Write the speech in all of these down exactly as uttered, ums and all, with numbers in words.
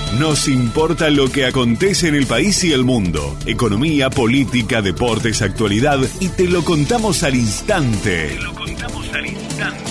Nos importa lo que acontece en el país y el mundo. Economía, política, deportes, actualidad. Y te lo contamos al instante. Te lo contamos al instante.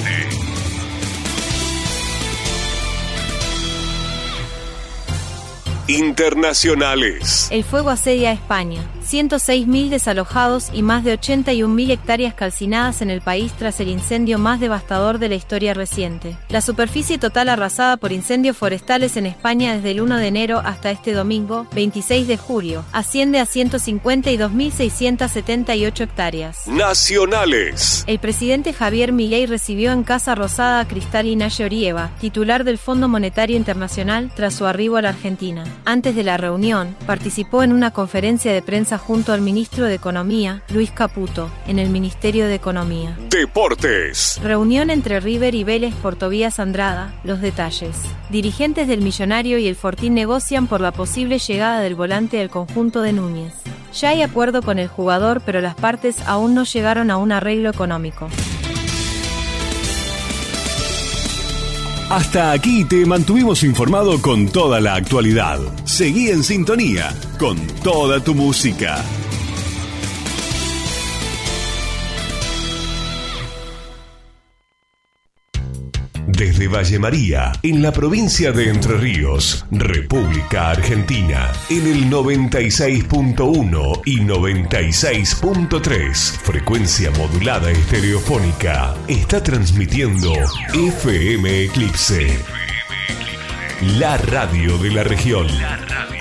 Internacionales. El fuego asedia a España. ciento seis mil desalojados y más de ochenta y un mil hectáreas calcinadas en el país tras el incendio más devastador de la historia reciente. La superficie total arrasada por incendios forestales en España desde el uno de enero hasta este domingo, veintiséis de julio, asciende a ciento cincuenta y dos mil seiscientas setenta y ocho hectáreas. Nacionales. El presidente Javier Milei recibió en Casa Rosada a Kristalina Georgieva, titular del Fondo Monetario Internacional, tras su arribo a la Argentina. Antes de la reunión, participó en una conferencia de prensa junto al ministro de Economía, Luis Caputo, en el Ministerio de Economía. Deportes. Reunión entre River y Vélez por Tobías Andrada, los detalles. Dirigentes del Millonario y el Fortín negocian por la posible llegada del volante del conjunto de Núñez. Ya hay acuerdo con el jugador, pero las partes aún no llegaron a un arreglo económico. Hasta aquí te mantuvimos informado con toda la actualidad. Seguí en sintonía con toda tu música. Desde Valle María, en la provincia de Entre Ríos, República Argentina, en el noventa y seis punto uno y noventa y seis punto tres, frecuencia modulada estereofónica, está transmitiendo F M Eclipse, la radio de la región. La radio.